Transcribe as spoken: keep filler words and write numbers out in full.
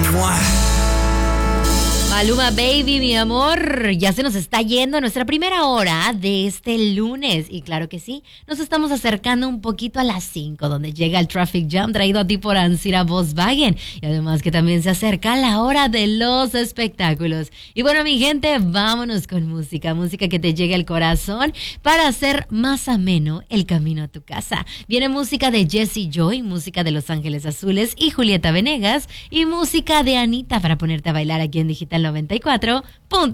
Maluma Baby, mi amor, ya se nos está yendo nuestra primera hora de este lunes. Y claro que sí, nos estamos acercando un poquito a las cinco, donde llega el Traffic Jam traído a ti por Ancira Volkswagen. Y además que también se acerca la hora de los espectáculos. Y bueno, mi gente, vámonos con música, música que te llegue al corazón para hacer más ameno el camino a tu casa. Viene música de Jessie Joy, música de Los Ángeles Azules y Julieta Venegas, y música de Anita para ponerte a bailar aquí en Digital noventa y cuatro punto